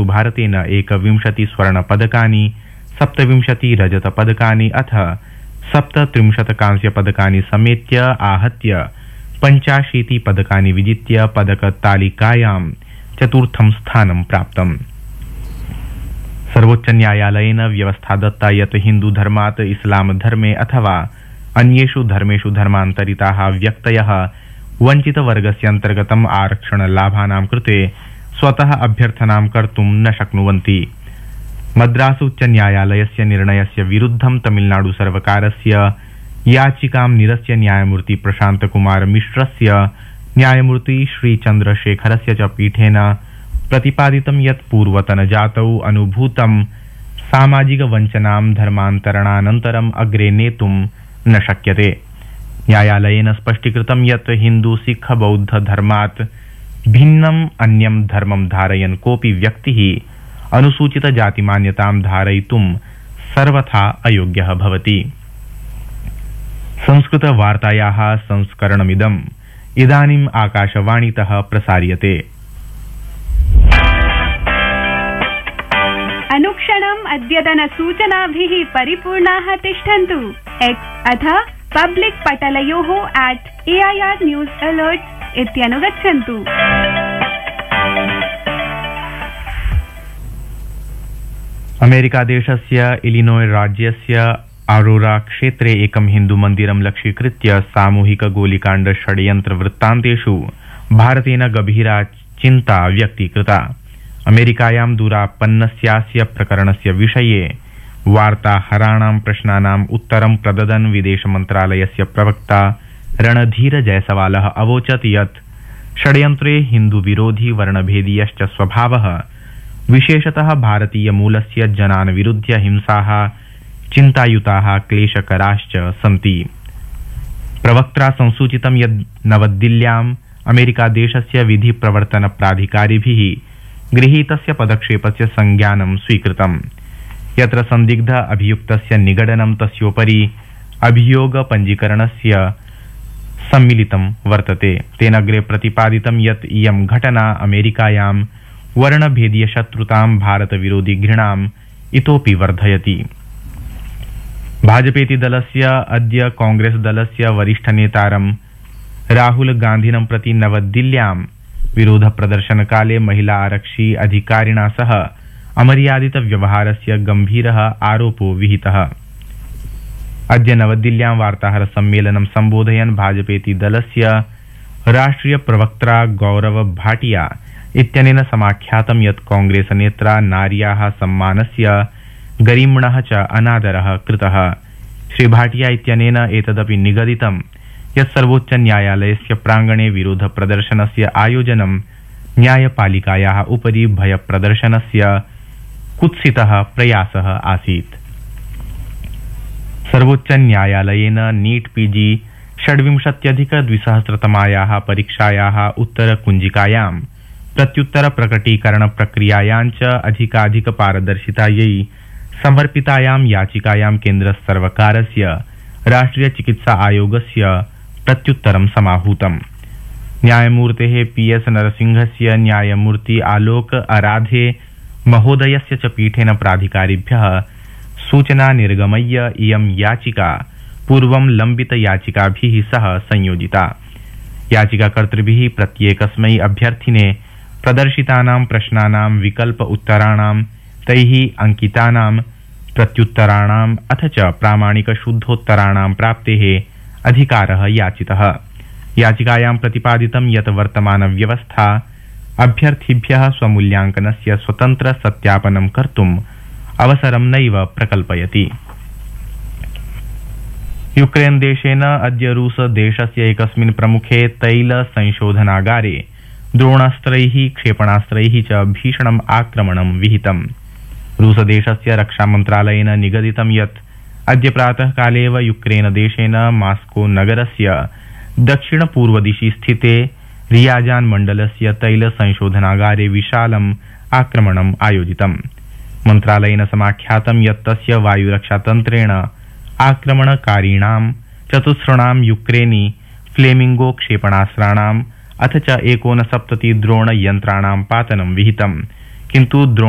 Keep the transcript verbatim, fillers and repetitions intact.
क्रीडासु भारतेन एकविंशति स्वर्णपदकानि सप्तविंशति रजतपदकानि अथ सप्तत्रिंशत् कांस्यपदकानि समेत्य आहत्य पञ्चाशीति पदकानि विजित्य पदकतालिकायां चतुर्थं स्थानं प्राप्तम्। सर्वोच्च न्यायालयेन व्यवस्था दत्ता यत् हिन्दुधर्मात् इस्लाम धर्मे अथवा अन्येषु धर्मेषु धर्मान्तरिताः व्यक्तयः वञ्चितवर्गस्य अन्तर्गतम् आरक्षणलाभानां कृते स्वतः अभ्यर्थनां कर्तुं न शक्नुवन्ति। मद्रास उच्च न्यायालयस्य निर्णयस्य विरुद्धं तमिलनाडु सर्वकारस्य याचिकां निरस्य न्यायमूर्ति प्रशान्तकुमार मिश्रस्य न्यायमूर्ति श्रीचन्द्रशेखरस्य च पीठेन प्रतिपादितं यत् पूर्वतनजातौ अनुभूतं सामाजिकवञ्चनां धर्मान्तरणानन्तरम् अग्रे नेतुं न शक्यते। न्यायालयेन स्पष्टीकृतं यत् हिन्दू सिख बौद्ध धर्मात् भिन्नम् अन्यं धर्मं धारयन् कोऽपि व्यक्तिः अनुसूचित जातिमान्यतां धारयितुं सर्वथा अयोग्यः भवति। संस्कृतवार्तायाः संस्करणमिदम् इदानीम् आकाशवाणीतः प्रसार्यते। अनुक्षणम् अद्यतन सूचनाभिः परिपूर्णाः तिष्ठन्तु। एक्स् अथ public पटलयोः at A I R news अलर्ट्स् इत्यनुगच्छन्तु। अमेरिकादेशस्य इलिनोय राज्यस्य अरोरा क्षेत्रे एकं हिन्दुमन्दिरं लक्ष्यीकृत्य सामूहिक गोलिकाण्ड षड्यन्त्रवृत्तान्तेषु भारतेन गभीरा चिन्ता व्यक्तीकृता। अमेरिकायां दूरापन्नस्यास्य प्रकरणस्य विषये वार्ताहराणां प्रश्नानाम् उत्तरं प्रददन् विदेशमन्त्रालयस्य प्रवक्ता रणधीर जयसवालः अवोचत् यत् षड्यन्त्रे हिन्दुविरोधी वर्णभेदीयश्च स्वभावः विशेषतः भारतीयमूलस्य जनान् विरुध्य हिंसाः चिन्तायुताः क्लेशकराश्च सन्ति। प्रवक्त्रा संसूचितं यत् नवदिल्ल्याम् अमेरिकादेशस्य विधिप्रवर्तनप्राधिकारिभिः गृहीतस्य पदक्षेपस्य संज्ञानं स्वीकृतम्। यत्र संदिग्ध अभियुक्तस्य निगडनं तस्योपरि अभियोगपञ्जीकरणस्य सम्मिलितं वर्तते। तेन अग्रे प्रतिपादितं यत् इयं घटना अमेरिकायां वर्णभेदीयशत्रुतां भारतविरोधी घृणाम् इतोपि वर्धयति। भाजपेति दलस्य अद्य कांग्रेस दलस्य वरिष्ठनेतारं राहुल गान्धिनं प्रति नवदिल्ल्यां विरोधप्रदर्शनकाले महिला आरक्षी अधिकारिणा सह अमर्यादित व्यवहारस्य गंभीरः आरोपो विहितः। अद्य नवदिल्ल्यां वार्ताहर सम्मेलनं सम्बोधयन् भाजपेति दलस्य राष्ट्रिय प्रवक्त्रा गौरव भाटिया इत्यनेन समाख्यातं यत् कांग्रेस नेत्रा नार्याः सम्मानस्य गरिम्णः च अनादरः कृतः। श्री भाटिया इत्यनेन एतदपि निगदितं यत् सर्वोच्च न्यायालयस्य प्राङ्गणे विरोधप्रदर्शनस्य आयोजनं न्यायपालिकायाः उपरि भयप्रदर्शनस्य कुत्सितः प्रयासः आसीत्। सर्वोच्च न्यायालयेन नीट पीजी षड्विंशत्यधिक द्विसहस्रतमायाः परीक्षायाः उत्तरकुञ्जिकायां प्रत्युत्तर प्रकटीकरण प्रक्रियायां च अधिकाधिक पारदर्शितायै समर्पितायां याचिकायां केन्द्र सर्वकारस्य राष्ट्रिय चिकित्सा आयोगस्य प्रत्युत्तरं समाहूतम्। न्यायमूर्तेः पी एस नरसिंहस्य न्यायमूर्ति आलोक आराधे महोदयस्य च पीठेन प्राधिकारिभ्यः सूचना निर्गमय्य इयं याचिका पूर्वं लम्बित याचिकाभिः सह संयोजिता। याचिकाकर्तृभिः प्रत्येकस्मै अभ्यर्थिने प्रदर्शितानां प्रश्नानां विकल्प उत्तराणां तैः अंकितानां प्रत्युत्तराणाम् अथ च प्रामाणिक शुद्धोत्तराणां प्राप्तेः अधिकारः याचितः। याचिकायां प्रतिपादितं यत् वर्तमान व्यवस्था अभ्यर्थिभ्यः स्वमूल्यांकनस्य स्वतन्त्र सत्यापनं कर्तुम् अवसरं नैव प्रकल्पयति। यूक्रेन देशेन अद्य रूस देशस्य एकस्मिन् प्रमुखे तैल संशोधनागारे द्रोणास्त्रैः क्षेपणास्त्रैः च भीषणम् आक्रमणं विहितम्। रूसदेशस्य रक्षामन्त्रालयेन निगदितं यत् अद्य प्रातःकाले एव यूक्रेन देशेन मास्को नगरस्य दक्षिणपूर्वदिशि स्थिते रियाजान मण्डलस्य तैल संशोधनागारे विशालम् आक्रमणम् आयोजितम्। मन्त्रालयेन समाख्यातं यत् तस्य वायुरक्षातन्त्रेण आक्रमणकारिणां चतुस्रणां यूक्रेनी फ्लेमिंगो क्षेपणास्त्राणाम् अथ च एकोनसप्तति द्रोणयन्त्राणां पातनं विहितम्, किन्तु